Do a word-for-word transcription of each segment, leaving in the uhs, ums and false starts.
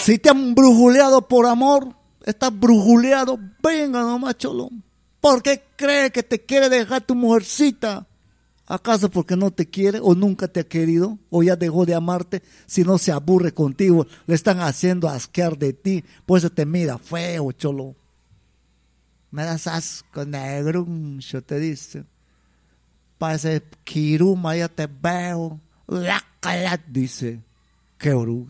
Si te han brujuleado por amor, estás brujuleado, venga nomás, cholo. ¿Por qué cree que te quiere dejar tu mujercita? ¿Acaso porque no te quiere o nunca te ha querido o ya dejó de amarte? Si no se aburre contigo, le están haciendo asquear de ti, por eso te mira feo, cholo. Me das asco, negruncho, te dice. Parece Kiruma, ya te veo. Lácala, dice. Qué bruto.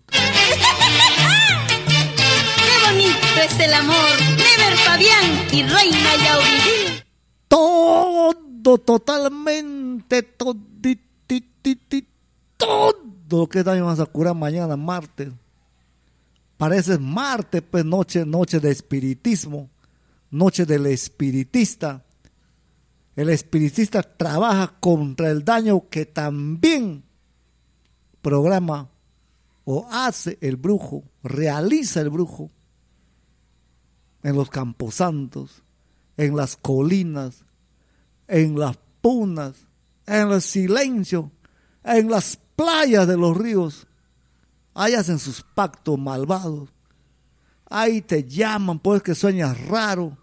Qué bonito es el amor. Never Fabián y Reina Yauribil. Todo, totalmente, toditititi, todo lo que daño vas a curar mañana, martes. Parece martes, pues noche, noche de espiritismo, noche del espiritista. El espiritista trabaja contra el daño que también programa o hace el brujo, realiza el brujo en los camposantos, en las colinas, en las punas, en el silencio, en las playas de los ríos. Ahí hacen sus pactos malvados. Ahí te llaman, pues que sueñas raro.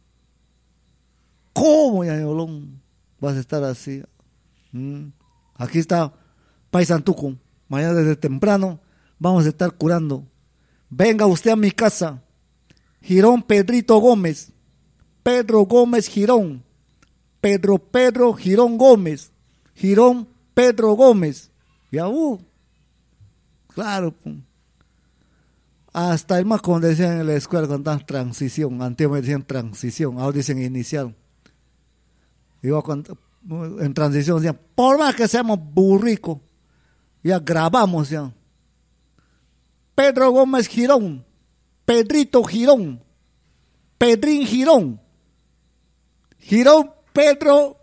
¿Cómo, Yañolón? Vas a estar así. ¿Mm? Aquí está Paisantuco. Mañana desde temprano vamos a estar curando. Venga usted a mi casa. Girón Pedrito Gómez. Pedro Gómez Girón. Pedro Pedro Girón Gómez. Girón Pedro Gómez. Ya, uh. Claro. Hasta el más como decían en la escuela cuando estaban transición. Antiguamente decían transición. Ahora dicen inicial. Iba cuando, en transición decían, por más que seamos burricos, ya grabamos ya. Pedro Gómez Girón. Pedrito Girón. Pedrín Girón. Girón Pedro